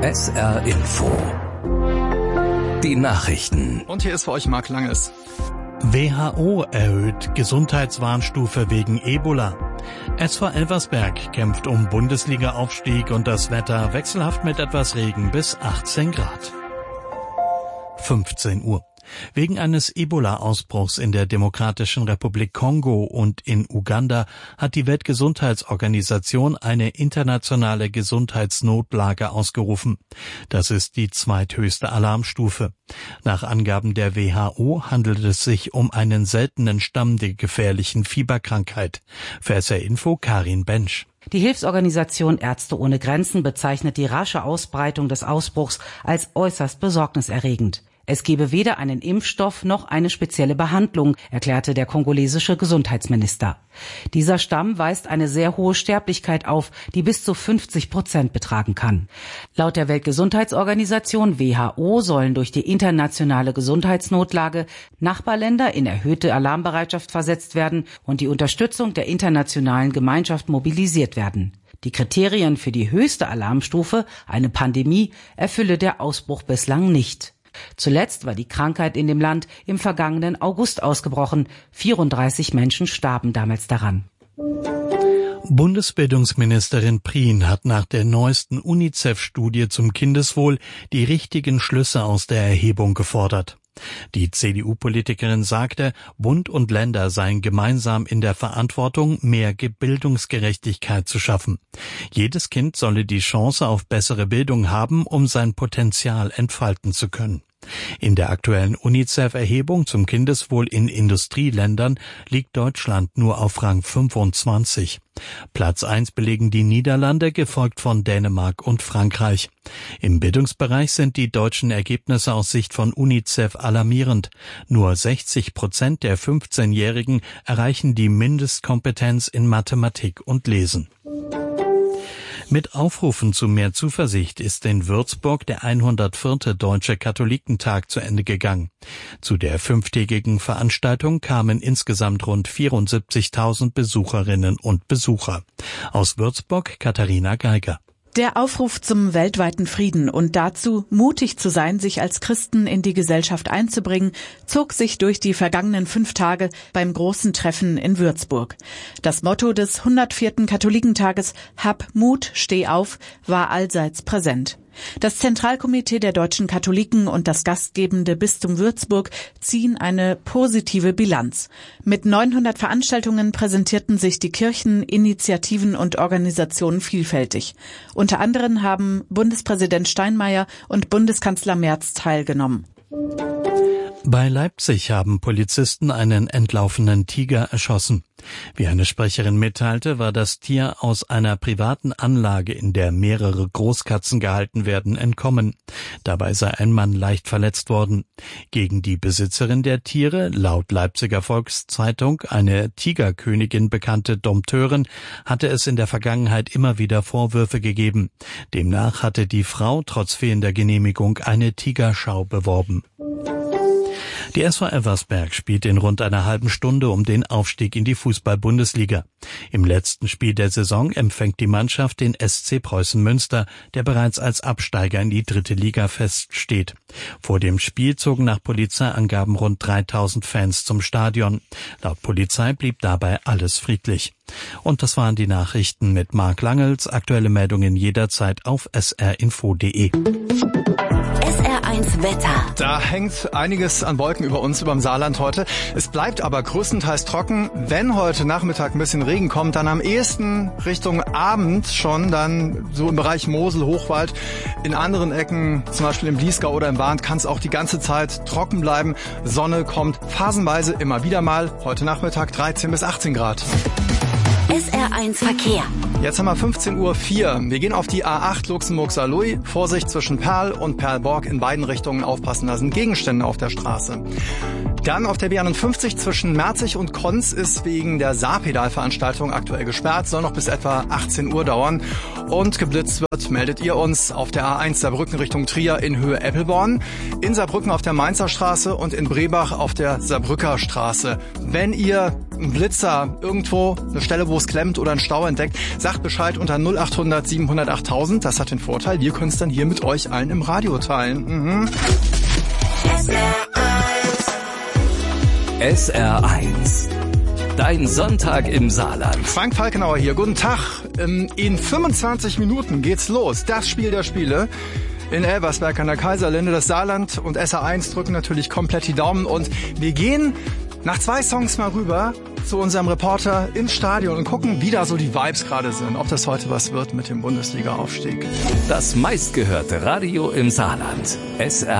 SR Info. Die Nachrichten. Und hier ist für euch Marc Langes. WHO erhöht Gesundheitswarnstufe wegen Ebola. SV Elversberg kämpft um Bundesliga-Aufstieg und das Wetter wechselhaft mit etwas Regen bis 18 Grad. 15 Uhr. Wegen eines Ebola-Ausbruchs in der Demokratischen Republik Kongo und in Uganda hat die Weltgesundheitsorganisation eine internationale Gesundheitsnotlage ausgerufen. Das ist die zweithöchste Alarmstufe. Nach Angaben der WHO handelt es sich um einen seltenen Stamm der gefährlichen Fieberkrankheit. Für SR Info Karin Bensch. Die Hilfsorganisation Ärzte ohne Grenzen bezeichnet die rasche Ausbreitung des Ausbruchs als äußerst besorgniserregend. Es gebe weder einen Impfstoff noch eine spezielle Behandlung, erklärte der kongolesische Gesundheitsminister. Dieser Stamm weist eine sehr hohe Sterblichkeit auf, die bis zu 50% betragen kann. Laut der Weltgesundheitsorganisation WHO sollen durch die internationale Gesundheitsnotlage Nachbarländer in erhöhte Alarmbereitschaft versetzt werden und die Unterstützung der internationalen Gemeinschaft mobilisiert werden. Die Kriterien für die höchste Alarmstufe, eine Pandemie, erfülle der Ausbruch bislang nicht. Zuletzt war die Krankheit in dem Land im vergangenen August ausgebrochen. 34 Menschen starben damals daran. Bundesbildungsministerin Prien hat nach der neuesten UNICEF-Studie zum Kindeswohl die richtigen Schlüsse aus der Erhebung gefordert. Die CDU-Politikerin sagte, Bund und Länder seien gemeinsam in der Verantwortung, mehr Bildungsgerechtigkeit zu schaffen. Jedes Kind solle die Chance auf bessere Bildung haben, um sein Potenzial entfalten zu können. In der aktuellen UNICEF-Erhebung zum Kindeswohl in Industrieländern liegt Deutschland nur auf Rang 25. Platz 1 belegen die Niederlande, gefolgt von Dänemark und Frankreich. Im Bildungsbereich sind die deutschen Ergebnisse aus Sicht von UNICEF alarmierend. Nur 60% der 15-Jährigen erreichen die Mindestkompetenz in Mathematik und Lesen. Mit Aufrufen zu mehr Zuversicht ist in Würzburg der 104. Deutsche Katholikentag zu Ende gegangen. Zu der 5-tägigen Veranstaltung kamen insgesamt rund 74.000 Besucherinnen und Besucher. Aus Würzburg Katharina Geiger. Der Aufruf zum weltweiten Frieden und dazu, mutig zu sein, sich als Christen in die Gesellschaft einzubringen, zog sich durch die vergangenen 5 Tage beim großen Treffen in Würzburg. Das Motto des 104. Katholikentages »Hab Mut, steh auf« war allseits präsent. Das Zentralkomitee der deutschen Katholiken und das gastgebende Bistum Würzburg ziehen eine positive Bilanz. Mit 900 Veranstaltungen präsentierten sich die Kirchen, Initiativen und Organisationen vielfältig. Unter anderem haben Bundespräsident Steinmeier und Bundeskanzler Merz teilgenommen. Bei Leipzig haben Polizisten einen entlaufenen Tiger erschossen. Wie eine Sprecherin mitteilte, war das Tier aus einer privaten Anlage, in der mehrere Großkatzen gehalten werden, entkommen. Dabei sei ein Mann leicht verletzt worden. Gegen die Besitzerin der Tiere, laut Leipziger Volkszeitung eine Tigerkönigin bekannte Dompteurin, hatte es in der Vergangenheit immer wieder Vorwürfe gegeben. Demnach hatte die Frau trotz fehlender Genehmigung eine Tigerschau beworben. Die SV Elversberg spielt in rund einer halben Stunde um den Aufstieg in die Fußball-Bundesliga. Im letzten Spiel der Saison empfängt die Mannschaft den SC Preußen Münster, der bereits als Absteiger in die 3. Liga feststeht. Vor dem Spiel zogen nach Polizeiangaben rund 3.000 Fans zum Stadion. Laut Polizei blieb dabei alles friedlich. Und das waren die Nachrichten mit Marc Langels. Aktuelle Meldungen jederzeit auf srinfo.de. SR1 Wetter. Da hängt einiges an Wolken über uns, über dem Saarland heute. Es bleibt aber größtenteils trocken. Wenn heute Nachmittag ein bisschen Regen kommt, dann am ehesten Richtung Abend schon, dann so im Bereich Mosel, Hochwald. In anderen Ecken, zum Beispiel im Bliesgau oder im Warnt, kann es auch die ganze Zeit trocken bleiben. Sonne kommt phasenweise immer wieder mal. Heute Nachmittag 13 bis 18 Grad. SR1 Verkehr. Jetzt haben wir 15.04 Uhr. Wir gehen auf die A8 Luxemburg-Saarlouis. Vorsicht zwischen Perl und Perlborg in beiden Richtungen aufpassen. Da sind Gegenstände auf der Straße. Dann auf der B51 zwischen Merzig und Konz ist wegen der Saarpedalveranstaltung aktuell gesperrt. Soll noch bis etwa 18 Uhr dauern. Und geblitzt wird, meldet ihr uns, auf der A1 Saarbrücken Richtung Trier in Höhe Eppelborn. In Saarbrücken auf der Mainzer Straße und in Brebach auf der Saarbrücker Straße. Wenn ihr ein Blitzer, irgendwo eine Stelle, wo es klemmt oder ein Stau entdeckt, sagt Bescheid unter 0800 700 8000. Das hat den Vorteil, wir können es dann hier mit euch allen im Radio teilen. SR1. Dein Sonntag im Saarland. Frank Falkenauer hier, guten Tag. In 25 Minuten geht's los. Das Spiel der Spiele. In Elversberg an der Kaiserlinde. Das Saarland und SR1 drücken natürlich komplett die Daumen. Und wir gehen nach 2 Songs mal rüber zu unserem Reporter ins Stadion und gucken, wie da so die Vibes gerade sind. Ob das heute was wird mit dem Bundesliga-Aufstieg. Das meistgehörte Radio im Saarland. SR1.